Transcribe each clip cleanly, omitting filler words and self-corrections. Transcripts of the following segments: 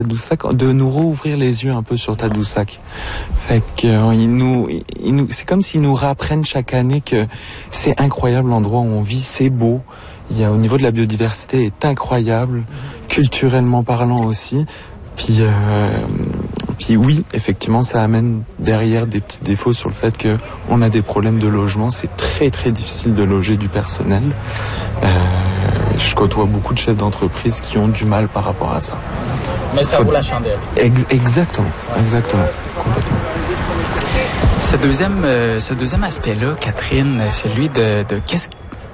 Tadoussac, de nous rouvrir les yeux un peu sur Tadoussac. Fait que c'est comme s'ils nous réapprennent chaque année que c'est incroyable l'endroit où on vit, c'est beau. Au niveau de la biodiversité est incroyable, culturellement parlant aussi. Puis oui, effectivement, ça amène derrière des petits défauts sur le fait que on a des problèmes de logement. C'est très très difficile de loger du personnel. Je côtoie beaucoup de chefs d'entreprise qui ont du mal par rapport à ça. Mais ça vaut la chandelle. Exactement, complètement. Ce deuxième aspect-là, Catherine, celui de qu'est-ce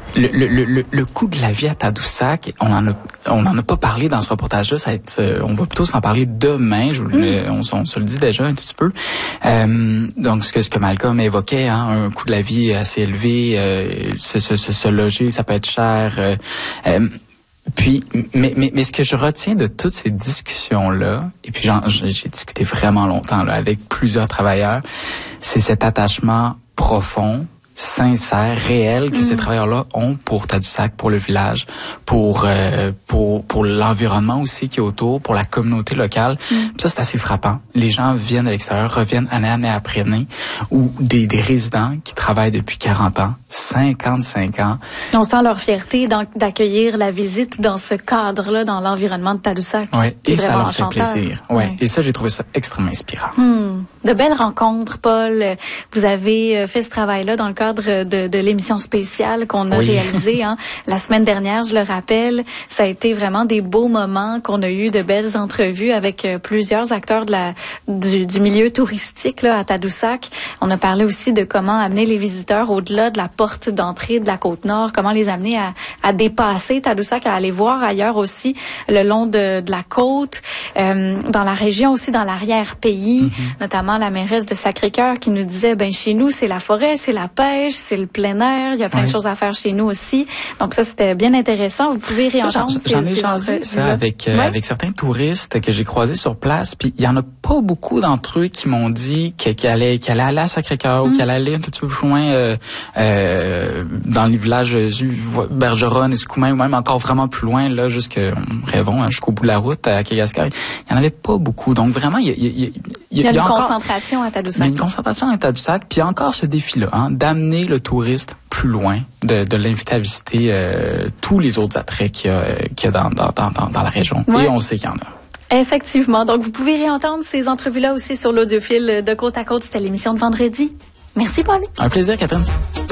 le coût de la vie à Tadoussac, on en a pas parlé dans ce reportage-là. On va plutôt s'en parler demain. On se le dit déjà un tout petit peu. Donc ce que Malcolm évoquait, un coût de la vie assez élevé, se loger, ça peut être cher. Puis, mais ce que je retiens de toutes ces discussions-là, et puis j'ai discuté vraiment longtemps là, avec plusieurs travailleurs, c'est cet attachement profond, sincère, réel que ces travailleurs-là ont pour Tadoussac, pour le village, pour l'environnement aussi qui est autour, pour la communauté locale. Puis ça, c'est assez frappant. Les gens viennent de l'extérieur, reviennent année après année, ou des résidents qui travaillent depuis 40 ans, 55 ans. On sent leur fierté d'accueillir la visite dans ce cadre-là, dans l'environnement de Tadoussac. Oui, et ça leur fait plaisir. Ouais. Et ça, j'ai trouvé ça extrêmement inspirant. De belles rencontres, Paul. Vous avez fait ce travail-là dans le cadre de l'émission spéciale qu'on a réalisée la semaine dernière, je le rappelle. Ça a été vraiment des beaux moments, qu'on a eu de belles entrevues avec plusieurs acteurs du milieu touristique là, à Tadoussac. On a parlé aussi de comment amener les visiteurs au-delà de la porte d'entrée de la Côte-Nord, comment les amener à dépasser Tadoussac, à aller voir ailleurs aussi le long de la côte, dans la région aussi, dans l'arrière-pays, notamment la mairesse de Sacré-Cœur qui nous disait, chez nous, c'est la forêt, c'est la pêche, c'est le plein air, il y a plein de choses à faire chez nous aussi. Donc ça, c'était bien intéressant. Vous pouvez réentendre J'en ai jasé ça avec certains touristes que j'ai croisés sur place, puis il y en a pas beaucoup d'entre eux qui m'ont dit qu'ils allaient aller à Sacré-Cœur ou qu'ils allaient aller un tout petit peu plus loin dans les villages Bergeron, Escoumins, ou même encore vraiment plus loin, là, jusqu'au bout de la route, à Kagaskai. Il y en avait pas beaucoup. Donc vraiment, il y a une concentration à Tadoussac. Il y a une concentration à Tadoussac, puis il y a encore ce défi-là, d'amener le touriste plus loin, de l'inviter à visiter tous les autres attraits qu'il y a dans la région. Ouais. Et on sait qu'il y en a. Effectivement. Donc, vous pouvez réentendre ces entrevues-là aussi sur l'Audiophile de Côte à Côte. C'était l'émission de vendredi. Merci, Paul. Un plaisir, Catherine.